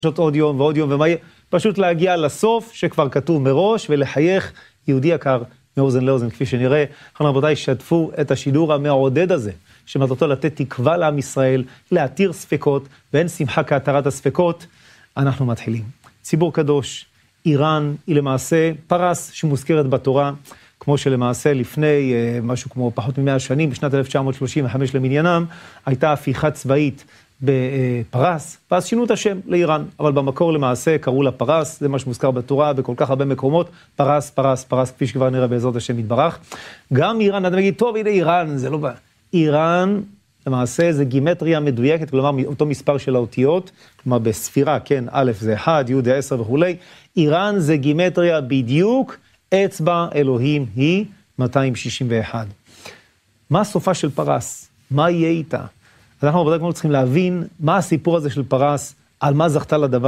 עוד יום ועוד יום, פשוט להגיע לסוף שכבר כתוב מראש, ולחייך יהודי יקר מאוזן לאוזן, כפי שנראה. לכן רבותיי, שתפו את השידור המעודד הזה, שמטרתו לתת תקווה לעם ישראל, להתיר ספקות, ואין שמחה כהתרת הספקות. אנחנו מתחילים. ציבור קדוש, איראן היא למעשה פרס שמוזכרת בתורה, כמו שלמעשה לפני משהו כמו פחות מ100 שנים, בשנת 1935 למניינם, הייתה הפיכה צבאית בפרס, ואז שינו את השם לאיראן, אבל במקור למעשה קראו לה פרס, זה מה שמוזכר בתורה בכל כך הרבה מקומות, פרס, פרס, פרס, כפי שכבר נראה בעזרת השם יתברך. גם איראן, אתה מגיד, טוב, הנה איראן, זה לא בא. איראן, למעשה זה גימטריה מדויקת, כלומר אותו מספר של האותיות, כלומר בספירה, כן, א' זה 1, י' זה 10 וכו'. איראן זה גימטריה בדיוק, אצבע אלוהים היא 261. מה הסופה של פרס? מה יהיה איתה? אנחנו בוודאי כמו צריכים להבין מה הסיפור הזה של פרס, על מה זכתה לדבר